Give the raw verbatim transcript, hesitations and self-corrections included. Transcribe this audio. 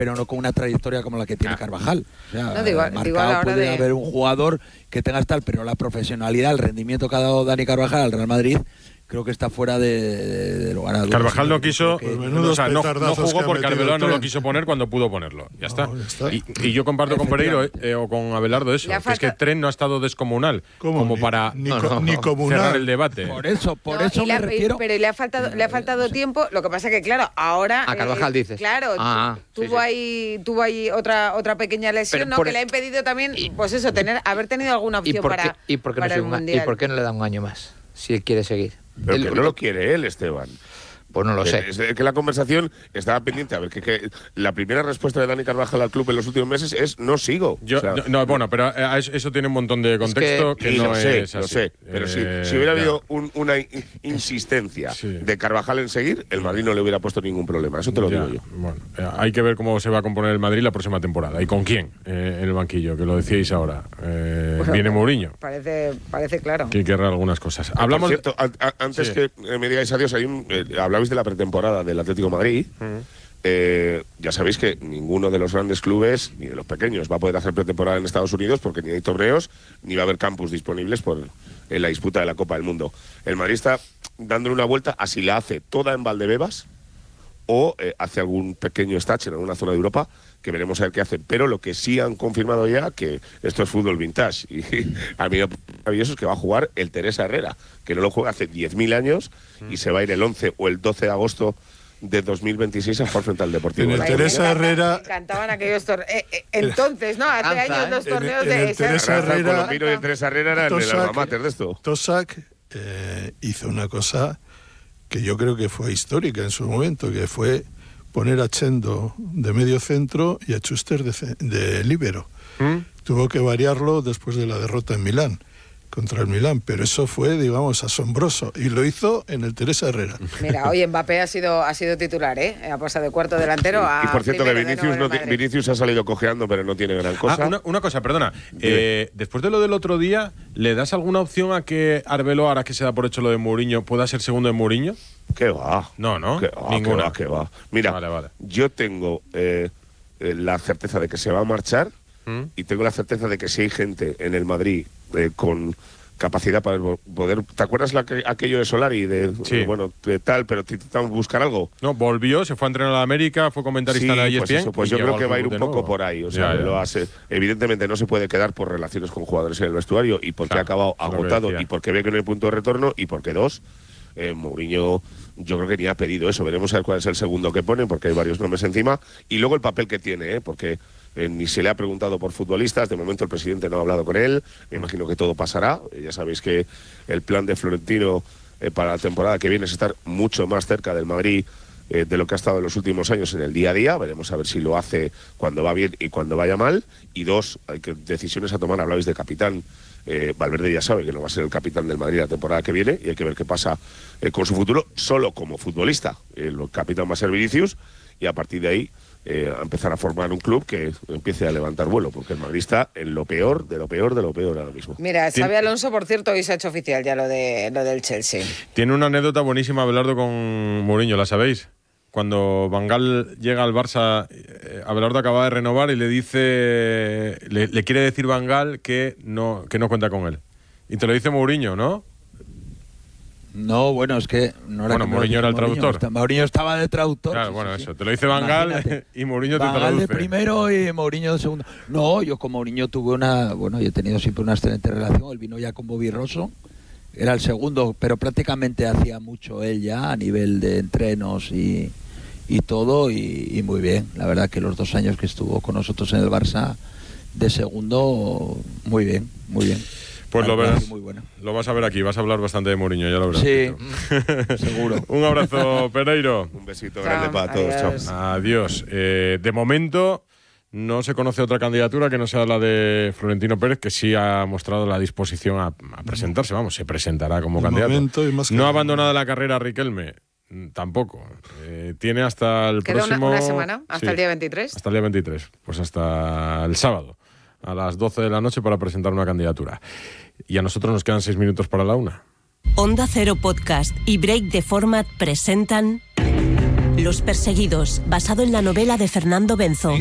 pero no con una trayectoria como la que tiene Carvajal. O sea, no, digo, marcado digo a la hora puede de... haber un jugador que tenga tal, pero la profesionalidad, el rendimiento que ha dado Dani Carvajal al Real Madrid, creo que está fuera de, de, de lugar a dudas. Carvajal no quiso, que, o sea, no, no jugó porque Arbeloa no lo quiso poner cuando pudo ponerlo. Ya está. No, ya está. Y, y yo comparto con Pereiro eh, o con Abelardo eso, que falta... es que Tren no ha estado descomunal como ni, para ni, no, no, no, ni comunal. cerrar el debate. Por eso, por no, eso me la, refiero. Pero le ha faltado, le ha faltado tiempo. Lo que pasa es que, claro, ahora. A Carvajal eh, dices. Claro, ah, tuvo sí, sí. ahí, tuvo ahí otra, otra pequeña lesión, ¿no? por... Que le ha impedido también, pues eso, tener, haber tenido alguna opción ¿Y por qué, para, ¿y por qué para no el un, mundial. ¿Y por qué no le da un año más? Si él quiere seguir. Pero él, que no lo quiere él, Esteban. Pues no lo sé. Es que la conversación estaba pendiente. A ver, que, que la primera respuesta de Dani Carvajal al club en los últimos meses es no sigo. Yo, o sea, no, no, bueno, pero eh, eso, eso tiene un montón de contexto es que, que no lo sé, es así. lo sé. Pero eh, si, si hubiera ya. habido un, una insistencia sí. de Carvajal en seguir, el Madrid no le hubiera puesto ningún problema. Eso te lo ya, digo yo. Bueno, eh, hay que ver cómo se va a componer el Madrid la próxima temporada y con quién eh, en el banquillo, que lo decíais ahora. Eh, Bueno, viene Mourinho. Parece, parece claro. Que querrá algunas cosas. Por Hablamos. cierto, a, a, antes sí. que eh, me digáis adiós, hay un, eh, hablabais de la pretemporada del Atlético de Madrid. Uh-huh. Eh, ya sabéis que ninguno de los grandes clubes, ni de los pequeños, va a poder hacer pretemporada en Estados Unidos porque ni hay torneos, ni va a haber campus disponibles por en la disputa de la Copa del Mundo. El Madrid está dándole una vuelta a si la hace toda en Valdebebas o eh, hace algún pequeño stage en alguna zona de Europa, que veremos a ver qué hacen. Pero lo que sí han confirmado ya, que esto es fútbol vintage, y a mí lo maravilloso es que va a jugar el Teresa Herrera, que no lo juega hace diez mil años, y se va a ir el once o el doce de agosto de dos mil veintiséis a jugar frente al Deportivo. En el Teresa Herrera... Me encantaban aquellos torneos. Eh, eh, entonces, ¿no? Hace Lanza, años ¿eh? los torneos En el- en de... el Teresa Rafa Herrera- Colombino y el Teresa Herrera era el de las mater de esto. Tosak eh, hizo una cosa que yo creo que fue histórica en su momento, que fue poner a Chendo de medio centro y a Schuster de, ce- de líbero. ¿Mm? Tuvo que variarlo después de la derrota en Milán, contra el Milán, pero eso fue, digamos, asombroso, y lo hizo en el Teresa Herrera. Mira, hoy Mbappé ha sido, ha sido titular, ¿eh? Ha pasado de cuarto delantero a... Y por cierto que primero de Vinicius, nuevo no en el ti- Madrid. Vinicius ha salido cojeando, pero no tiene gran cosa. Ah, una, una cosa, perdona. Eh, después de lo del otro día, ¿le das alguna opción a que Arbeloa, ahora que se da por hecho lo de Mourinho, pueda ser segundo de Mourinho? ¿Qué va? No, ¿no? ¿Qué va? Ninguna. ¿Qué va? ¿Qué va? Mira, Vale, vale. yo tengo eh, eh, la certeza de que se va a marchar ¿Mm? y tengo la certeza de que si hay gente en el Madrid eh, con capacidad para poder... ¿Te acuerdas la que, aquello de Solari? De, Sí. eh, bueno, de tal, pero intentamos buscar algo. No, volvió, se fue a entrenar a la América, fue comentarista Sí, de la E S pues, P N. eso, pues y yo llegó creo al que va a ir club un de poco nuevo. por ahí. O Ya, sea, ya. lo hace. Evidentemente no se puede quedar por relaciones con jugadores en el vestuario y porque Claro, ha acabado es lo que agotado decía. y porque ve que no hay punto de retorno y porque dos, eh, Mourinho yo creo que ni ha pedido eso. Veremos a ver cuál es el segundo que ponen porque hay varios nombres encima y luego el papel que tiene, ¿eh? Porque eh, ni se le ha preguntado por futbolistas, de momento el presidente no ha hablado con él, me imagino que todo pasará. Eh, ya sabéis que el plan de Florentino eh, para la temporada que viene es estar mucho más cerca del Madrid eh, de lo que ha estado en los últimos años en el día a día. Veremos a ver si lo hace cuando va bien y cuando vaya mal. Y dos, hay que decisiones a tomar. Hablabais de capitán. Eh, Valverde ya sabe que no va a ser el capitán del Madrid la temporada que viene y hay que ver qué pasa eh, con su futuro solo como futbolista. El capitán va a ser Vinicius y a partir de ahí eh, a empezar a formar un club que empiece a levantar vuelo, porque el Madrid está en lo peor, de lo peor, de lo peor ahora mismo. Mira, Xabi Alonso, por cierto, hoy se ha hecho oficial ya lo, de, lo del Chelsea. Tiene una anécdota buenísima Abelardo con Mourinho, ¿la sabéis? Cuando Van Gaal llega al Barça, eh, Abelardo acaba de renovar y le dice, le, le quiere decir Van Gaal que no, que no cuenta con él. Y te lo dice Mourinho, ¿no? No, bueno, es que no era Bueno, que me lo Mourinho era el dijo Mourinho, traductor. está- Mourinho estaba de traductor. Claro, sí, bueno, sí, eso. sí. Te lo dice Van Gaal Imagínate. y Mourinho te Van Gaal traduce. de primero y Mourinho de segundo. No, yo con Mourinho tuve una... Bueno, yo he tenido siempre una excelente relación. Él vino ya con Bobby Rosso. Era el segundo, pero prácticamente hacía mucho él ya a nivel de entrenos y, y todo. Y, y muy bien. La verdad que los dos años que estuvo con nosotros en el Barça de segundo, muy bien, muy bien. Pues lo verás, muy bueno. lo vas a ver aquí, vas a hablar bastante de Mourinho, ya lo verás. Sí, Tito. seguro. Un abrazo, Pereiro. Un besito Chao, grande para todos. adiós. Chao. Adiós. Eh, de momento no se conoce otra candidatura que no sea la de Florentino Pérez, que sí ha mostrado la disposición a, a presentarse. Vamos, se presentará como De candidato. momento y más que No ha nada. abandonado la carrera Riquelme, mm, tampoco. Eh, tiene hasta el Queda una, próximo... una semana, hasta sí, el día veintitrés. Hasta el día veintitrés, pues hasta el sábado, a las doce de la noche para presentar una candidatura. Y a nosotros nos quedan seis minutos para la una. Onda Cero Podcast y Break de Format presentan Los perseguidos, basado en la novela de Fernando Benzo.